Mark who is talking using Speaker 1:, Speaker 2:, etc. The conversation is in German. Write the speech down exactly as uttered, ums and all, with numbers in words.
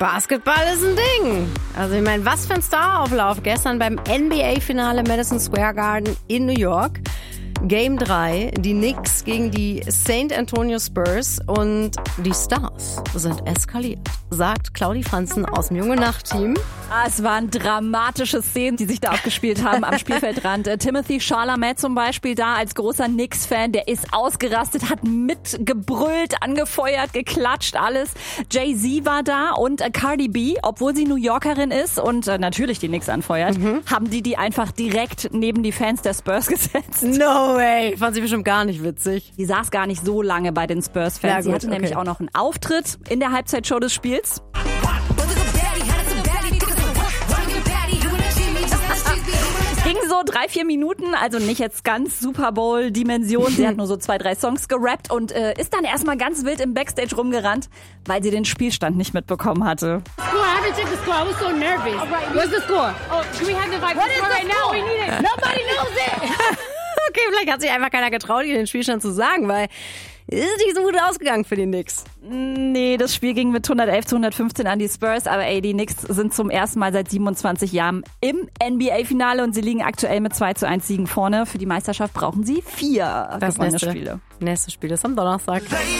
Speaker 1: Basketball ist ein Ding. Also ich meine, was für ein Starauflauf gestern beim N B A-Finale Madison Square Garden in New York. Game drei, die Knicks gegen die Saint Antonio Spurs und die Stars sind eskaliert, sagt Claudi Franzen aus dem Junge-Nacht-Team.
Speaker 2: Ah, es waren dramatische Szenen, die sich da abgespielt haben am Spielfeldrand. Äh, Timothy Chalamet zum Beispiel da als großer Knicks-Fan, der ist ausgerastet, hat mitgebrüllt, angefeuert, geklatscht, alles. Jay-Z war da und äh, Cardi B, obwohl sie New Yorkerin ist und äh, natürlich die Knicks anfeuert, mhm. haben die die einfach direkt neben die Fans der Spurs gesetzt.
Speaker 1: No way! Fand sie bestimmt gar nicht witzig.
Speaker 2: Die saß gar nicht so lange bei den Spurs-Fans. Ja, sie hatte okay. nämlich auch noch einen Auftritt in der Halbzeitshow des Spiels. Ging so drei, vier Minuten, also nicht jetzt ganz Super Bowl-Dimension. Sie hat nur so zwei, drei Songs gerappt und äh, ist dann erstmal ganz wild im Backstage rumgerannt, weil sie den Spielstand nicht mitbekommen hatte.
Speaker 3: Score, I haven't checked the score. I was so nervous. Oh, right. What's the score? Oh, do we have the Vikings score right now? We need it. Nobody knows it.
Speaker 1: Okay, vielleicht hat sich einfach keiner getraut, ihr den Spielstand zu sagen, weil es ist nicht so gut ausgegangen für die Knicks.
Speaker 2: Nee, das Spiel ging mit hundertelf zu hundertfünfzehn an die Spurs, aber ey, die Knicks sind zum ersten Mal seit siebenundzwanzig Jahren im N B A-Finale und sie liegen aktuell mit zwei zu eins Siegen vorne. Für die Meisterschaft brauchen sie vier
Speaker 1: das
Speaker 2: gewonnene
Speaker 1: nächste,
Speaker 2: Spiele.
Speaker 1: Nächstes Spiel ist am Donnerstag.